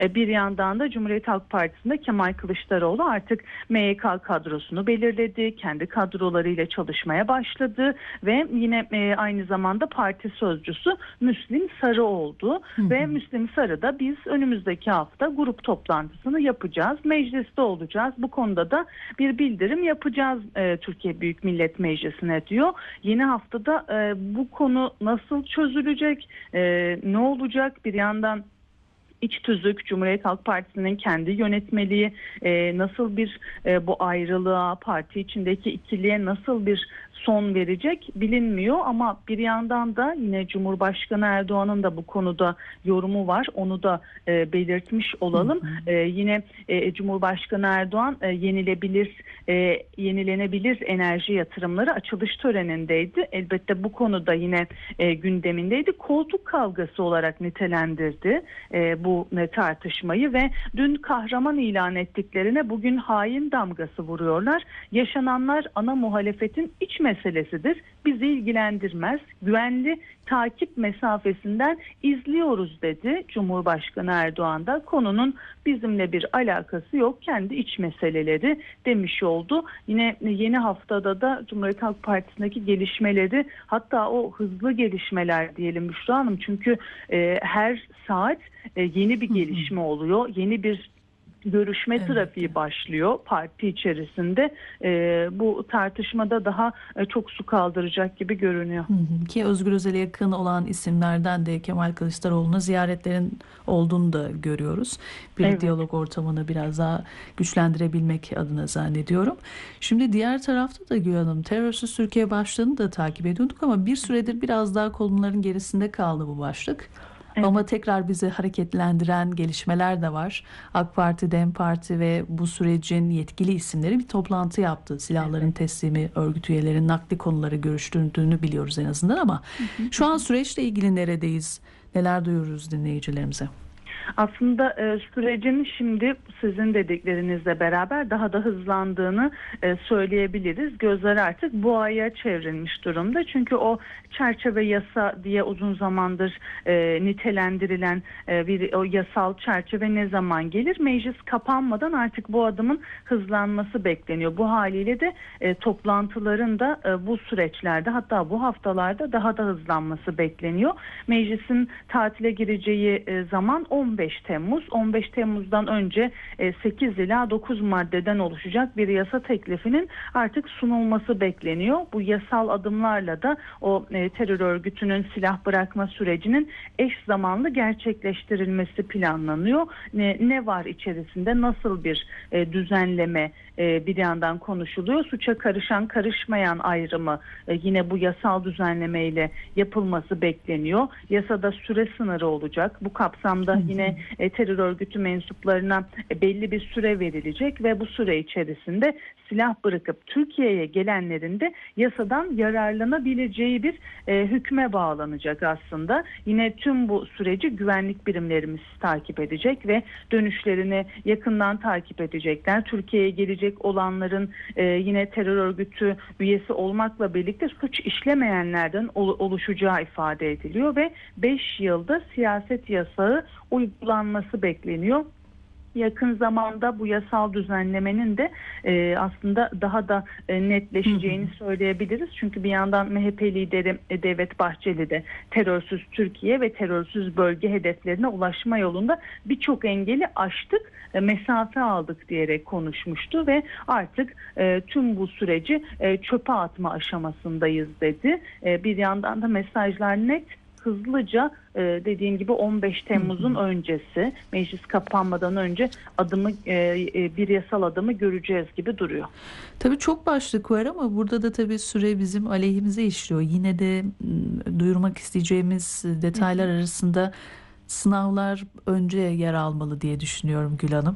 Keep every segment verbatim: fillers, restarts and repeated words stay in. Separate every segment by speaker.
Speaker 1: E, bir yandan da Cumhuriyet Halk Partisi'nde Kemal Kılıçdaroğlu artık M Y K kadrosunu belirledi. Kendi kadrolarıyla çalışmaya başladı ve yine e, aynı zamanda parti sözcüsü Müslim Sarı oldu.
Speaker 2: Hı hı.
Speaker 1: Ve Müslim Sarı da biz önümüzdeki hafta grup toplantısını yapacağız. Mecliste olacağız. Bu konuda da bir bildirim yapacağız e, Türkiye Büyük Millet Meclisi'ne diyor. Yeni haftada e, bu konu nasıl çözülecek, e, ne olacak? Bir yandan İç tüzük, Cumhuriyet Halk Partisi'nin kendi yönetmeliği e, nasıl bir e, bu ayrılığa, parti içindeki ikiliğe nasıl bir son verecek bilinmiyor. Ama bir yandan da yine Cumhurbaşkanı Erdoğan'ın da bu konuda yorumu var. Onu da e, belirtmiş olalım. Hı hı. E, yine e, Cumhurbaşkanı Erdoğan e, yenilebilir, e, yenilenebilir enerji yatırımları açılış törenindeydi. Elbette bu konuda yine e, gündemindeydi. Koltuk kavgası olarak nitelendirdi e, bu e, tartışmayı ve dün kahraman ilan ettiklerine bugün hain damgası vuruyorlar. Yaşananlar ana muhalefetin iç meselesidir. Bizi ilgilendirmez. Güvenli takip mesafesinden izliyoruz dedi Cumhurbaşkanı Erdoğan da. Konunun bizimle bir alakası yok. Kendi iç meseleleri demiş oldu. Yine yeni haftada da Cumhuriyet Halk Partisi'ndeki gelişmeleri, hatta o hızlı gelişmeler diyelim Büşra Hanım. Çünkü e, her saat e, yeni bir gelişme oluyor. Yeni bir görüşme evet. trafiği başlıyor parti içerisinde. E, bu tartışmada daha e, çok su kaldıracak gibi görünüyor.
Speaker 2: Hı hı. Ki Özgür Özel'e yakın olan isimlerden de Kemal Kılıçdaroğlu'na ziyaretlerin olduğunu da görüyoruz. Bir evet. diyalog ortamını biraz daha güçlendirebilmek adına zannediyorum. Şimdi diğer tarafta da Gül Hanım, terörsüz Türkiye başlığını da takip ediyorduk ama bir süredir biraz daha konuların gerisinde kaldı bu başlık. Evet. Ama tekrar bizi hareketlendiren gelişmeler de var. AK Parti, DEM Parti ve bu sürecin yetkili isimleri bir toplantı yaptı. Silahların evet. teslimi, örgüt üyelerinin nakli konuları görüştüğünü biliyoruz en azından ama hı hı. şu an süreçle ilgili neredeyiz? Neler duyuyoruz dinleyicilerimize?
Speaker 1: Aslında e, sürecin şimdi sizin dediklerinizle beraber daha da hızlandığını e, söyleyebiliriz. Gözler artık bu aya çevrilmiş durumda. Çünkü o çerçeve yasa diye uzun zamandır e, nitelendirilen e, bir o yasal çerçeve ne zaman gelir? Meclis kapanmadan artık bu adımın hızlanması bekleniyor. Bu haliyle de e, toplantıların da e, bu süreçlerde, hatta bu haftalarda daha da hızlanması bekleniyor. Meclisin tatile gireceği e, zaman on beş Temmuz. on beş Temmuz'dan önce sekiz ila dokuz maddeden oluşacak bir yasa teklifinin artık sunulması bekleniyor. Bu yasal adımlarla da o terör örgütünün silah bırakma sürecinin eş zamanlı gerçekleştirilmesi planlanıyor. Ne, ne var içerisinde? Nasıl bir düzenleme bir yandan konuşuluyor? Suça karışan karışmayan ayrımı yine bu yasal düzenlemeyle yapılması bekleniyor. Yasada süre sınırı olacak. Bu kapsamda yine e, terör örgütü mensuplarına e, belli bir süre verilecek ve bu süre içerisinde silah bırakıp Türkiye'ye gelenlerin de yasadan yararlanabileceği bir e, hükme bağlanacak aslında. Yine tüm bu süreci güvenlik birimlerimiz takip edecek ve dönüşlerini yakından takip edecekler. Türkiye'ye gelecek olanların e, yine terör örgütü üyesi olmakla birlikte suç işlemeyenlerden ol, oluşacağı ifade ediliyor ve beş yılda siyaset yasağı uygulanması bekleniyor. Yakın zamanda bu yasal düzenlemenin de e, aslında daha da e, netleşeceğini hı hı. söyleyebiliriz. Çünkü bir yandan M H P lideri e, Devlet Bahçeli de terörsüz Türkiye ve terörsüz bölge hedeflerine ulaşma yolunda birçok engeli aştık, e, mesafe aldık diyerek konuşmuştu ve artık e, tüm bu süreci e, çöpe atma aşamasındayız dedi. E, bir yandan da mesajlar net. Hızlıca e, dediğim gibi on beş Temmuz'un öncesi, meclis kapanmadan önce adımı e, e, bir yasal adımı göreceğiz gibi duruyor.
Speaker 2: Tabii çok başlık var ama burada da tabii süre bizim aleyhimize işliyor. Yine de m, duyurmak isteyeceğimiz detaylar Hı. arasında sınavlar önce yer almalı diye düşünüyorum Gül Hanım.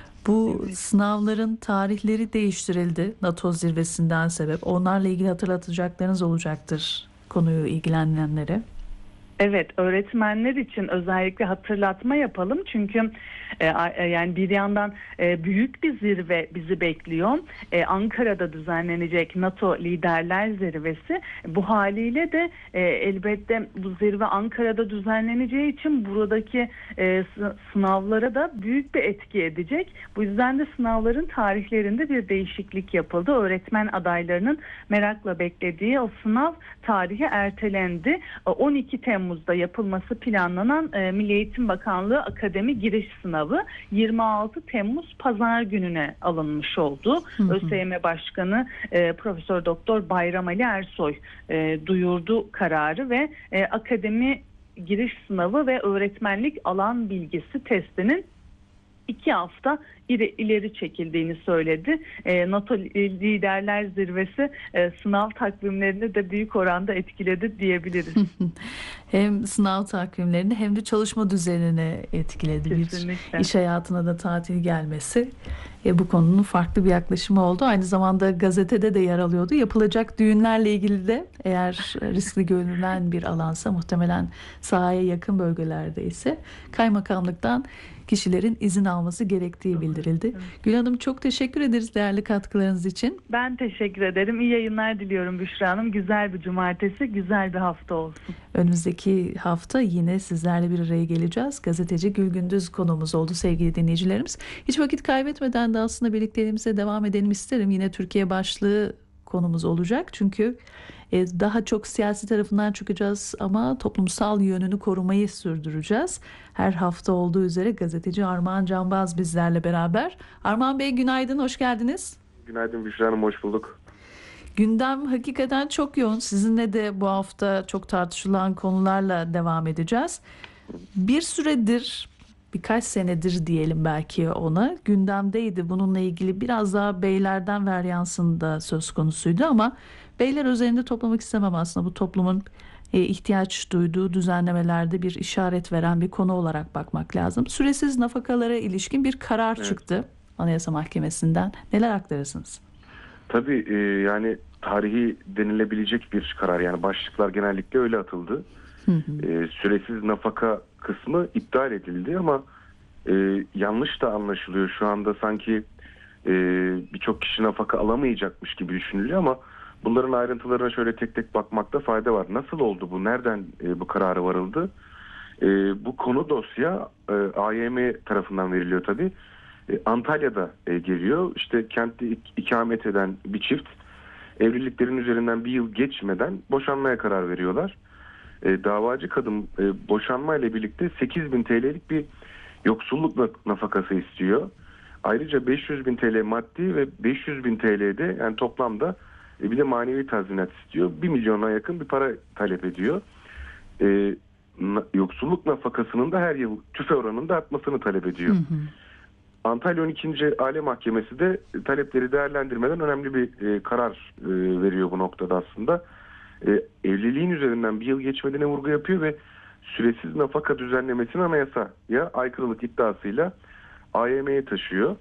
Speaker 2: Bu evet. sınavların tarihleri değiştirildi NATO zirvesinden sebep. Onlarla ilgili hatırlatacaklarınız olacaktır konuyu ilgilenenlere.
Speaker 1: Evet, öğretmenler için özellikle hatırlatma yapalım. Çünkü E, yani bir yandan e, büyük bir zirve bizi bekliyor. E, Ankara'da düzenlenecek NATO Liderler Zirvesi. Bu haliyle de e, elbette bu zirve Ankara'da düzenleneceği için buradaki e, sınavlara da büyük bir etki edecek. Bu yüzden de sınavların tarihlerinde bir değişiklik yapıldı. Öğretmen adaylarının merakla beklediği o sınav tarihi ertelendi. on iki Temmuz'da yapılması planlanan e, Milli Eğitim Bakanlığı Akademi Giriş Sınavı yirmi altı Temmuz Pazar gününe alınmış oldu. Hı hı. ÖSYM Başkanı e, Profesör Doktor Bayram Ali Ersoy e, duyurdu kararı ve e, akademi giriş sınavı ve öğretmenlik alan bilgisi testinin iki hafta ileri çekildiğini söyledi. E, NATO Liderler Zirvesi e, sınav takvimlerini de büyük oranda etkiledi diyebiliriz.
Speaker 2: Hem sınav takvimlerini hem de çalışma düzenini etkiledi.
Speaker 1: Kesinlikle.
Speaker 2: Bir iş hayatına da tatil gelmesi e, bu konunun farklı bir yaklaşımı oldu. Aynı zamanda gazetede de yer alıyordu. Yapılacak düğünlerle ilgili de eğer riskli görülen bir alansa, muhtemelen sahaya yakın bölgelerde ise kaymakamlıktan kişilerin izin alması gerektiği bildirildi. Evet. Gül Hanım, çok teşekkür ederiz değerli katkılarınız için.
Speaker 1: Ben teşekkür ederim. İyi yayınlar diliyorum Büşra Hanım. Güzel bir cumartesi, güzel bir hafta olsun.
Speaker 2: Önümüzdeki hafta yine sizlerle bir araya geleceğiz. Gazeteci Gül Gündüz konuğumuz oldu sevgili dinleyicilerimiz. Hiç vakit kaybetmeden de aslında birlikteliğimize devam edelim isterim. Yine Türkiye başlığı konumuz olacak. Çünkü daha çok siyasi tarafından çıkacağız ama toplumsal yönünü korumayı sürdüreceğiz. Her hafta olduğu üzere gazeteci Armağan Canbaz bizlerle beraber. Armağan Bey, günaydın, hoş geldiniz.
Speaker 3: Günaydın Büşra Hanım, hoş bulduk.
Speaker 2: Gündem hakikaten çok yoğun. Sizinle de bu hafta çok tartışılan konularla devam edeceğiz. Bir süredir, birkaç senedir diyelim belki ona, gündemdeydi. Bununla ilgili biraz daha beylerden varyansında söz konusuydu ama beyler üzerinde toplamak istemem aslında. Bu toplumun e, ihtiyaç duyduğu düzenlemelerde bir işaret veren bir konu olarak bakmak lazım. Süresiz nafakalara ilişkin bir karar evet. çıktı Anayasa Mahkemesi'nden. Neler aktarırsınız?
Speaker 3: Tabii e, yani tarihi denilebilecek bir karar. Yani başlıklar genellikle öyle atıldı. Hı hı. E, süresiz nafaka kısmı iptal edildi ama e, yanlış da anlaşılıyor. Şu anda sanki e, birçok kişi nafaka alamayacakmış gibi düşünülüyor ama bunların ayrıntılarına şöyle tek tek bakmakta fayda var. Nasıl oldu bu? Nereden e, bu kararı varıldı? E, bu konu dosya e, A Y M tarafından veriliyor tabii. E, Antalya'da e, geliyor. İşte kentte ik- ikamet eden bir çift evliliklerin üzerinden bir yıl geçmeden boşanmaya karar veriyorlar. E, davacı kadın e, boşanma ile birlikte sekiz bin T L'lik bir yoksulluk nafakası istiyor. Ayrıca beş yüz bin T L maddi ve beş yüz bin T L'de yani toplamda bir de manevi tazminat istiyor. Bir milyona yakın bir para talep ediyor. Ee, yoksulluk nafakasının da her yıl tüfe oranında artmasını talep ediyor. Hı hı. Antalya on ikinci Aile Mahkemesi de talepleri değerlendirmeden önemli bir e, karar e, veriyor bu noktada aslında. E, evliliğin üzerinden bir yıl geçmediğine vurgu yapıyor ve süresiz nafaka düzenlemesini anayasaya aykırılık iddiasıyla A Y M'ye taşıyor.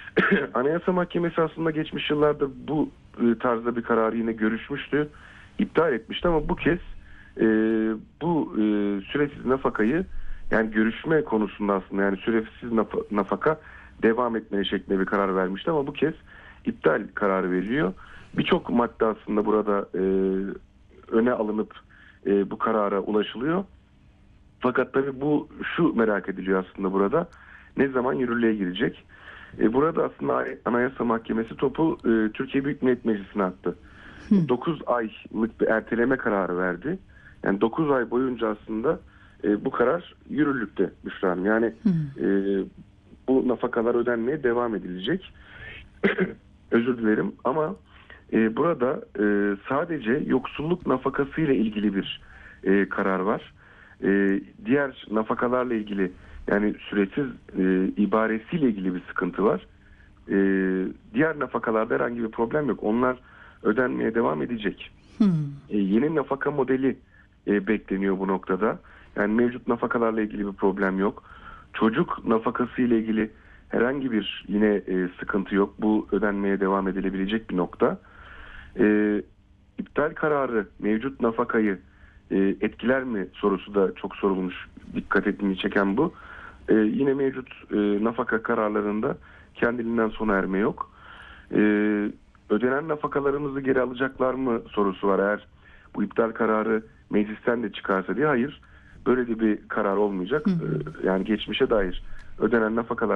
Speaker 3: Anayasa Mahkemesi aslında geçmiş yıllarda bu tarzda bir kararı yine görüşmüştü, iptal etmişti ama bu kez e, bu e, süresiz nafakayı, yani görüşme konusunda aslında yani süresiz naf- nafaka devam etmeye şeklinde bir karar vermişti ama bu kez iptal kararı veriliyor. Birçok madde aslında burada e, öne alınıp e, bu karara ulaşılıyor. Fakat tabii bu şu merak ediliyor aslında burada, ne zaman yürürlüğe girecek? Burada aslında Anayasa Mahkemesi topu e, Türkiye Büyük Millet Meclisi'ne attı. Hı. dokuz aylık bir erteleme kararı verdi. Yani dokuz ay boyunca aslında e, bu karar yürürlükte Büşra Hanım. Yani e, bu nafakalar ödenmeye devam edilecek. Özür dilerim ama e, burada e, sadece yoksulluk nafakası ile ilgili bir e, karar var. E, diğer nafakalarla ilgili, yani süresiz e, ibaresiyle ilgili bir sıkıntı var. E, diğer nafakalarda herhangi bir problem yok. Onlar ödenmeye devam edecek. Hmm. E, yeni nafaka modeli e, bekleniyor bu noktada. Yani mevcut nafakalarla ilgili bir problem yok. Çocuk nafakası ile ilgili herhangi bir yine e, sıkıntı yok. Bu ödenmeye devam edilebilecek bir nokta. E, iptal kararı mevcut nafakayı e, etkiler mi sorusu da çok sorulmuş. Dikkat ettiğini çeken bu. e, yine mevcut e, nafaka kararlarında kendiliğinden sona erme yok. E, ödenen nafakalarımızı geri alacaklar mı sorusu var. Eğer bu iptal kararı meclisten de çıkarsa diye, hayır. Böyle de bir karar olmayacak. Hı hı. E, yani geçmişe dair ödenen nafakalar